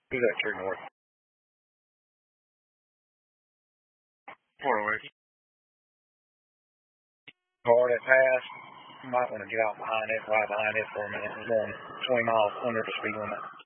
Who's that true north? 408. Car that passed. You might want to get out behind it, right behind it for a minute. It's going 20 miles under the speed limit.